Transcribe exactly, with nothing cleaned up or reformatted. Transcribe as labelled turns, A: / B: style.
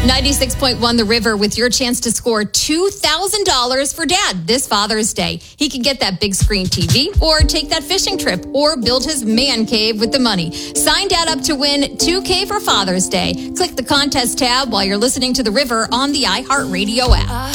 A: ninety-six point one The River with your chance to score two thousand dollars for Dad this Father's Day. He can get that big screen T V or take that fishing trip or build his man cave with the money. Sign Dad up to win two K for Father's Day. Click the contest tab while you're listening to The River on the iHeartRadio app.